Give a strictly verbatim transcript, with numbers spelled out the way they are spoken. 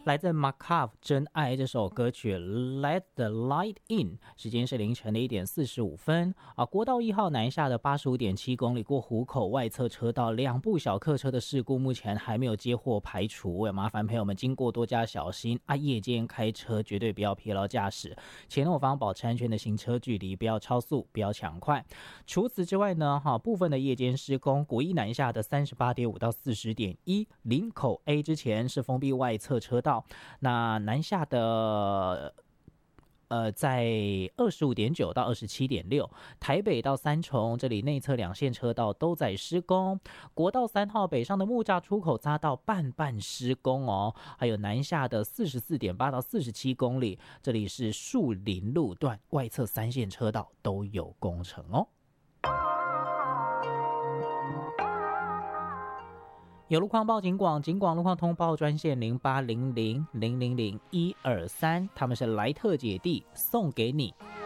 来自 Markov 真爱这首歌曲 Let the Light In， 时间是凌晨的一点四十五分啊。国道一号南下的八十五点七公里过湖口外侧车道，两部小客车的事故目前还没有接获排除，麻烦朋友们经过多加小心啊。夜间开车绝对不要疲劳驾驶，前后方保持安全的行车距离，不要超速，不要抢快。除此之外呢，哈，部分的夜间施工，国一南下的三十八点五到四十点一，林口 A 之前是封闭外侧车道。那南下的呃，在二十五点九到二十七点六，台北到三重这里内侧两线车道都在施工，国道三号北上的木栅出口匝道半半施工哦，还有南下的四十四点八到四十七公里，这里是树林路段外侧三线车道都有工程哦。有路况报警广，警广路况通报专线零八零零零零零一二三，他们是莱特姐弟送给你。